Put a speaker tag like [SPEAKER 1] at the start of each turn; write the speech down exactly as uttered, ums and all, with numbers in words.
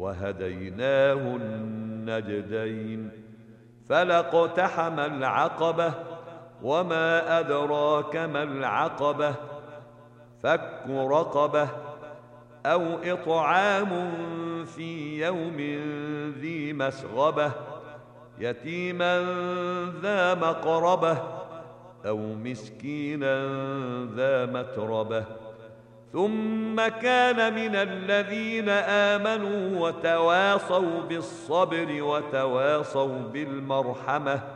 [SPEAKER 1] وهديناه النجدين فلاقتحم العقبة وما أدراك ما العقبة فك رقبة أو إطعام في يوم ذي مسغبة يتيما ذا مقربة أو مسكينا ذا متربة ثم كان من الذين آمنوا وتواصوا بالصبر وتواصوا بالمرحمة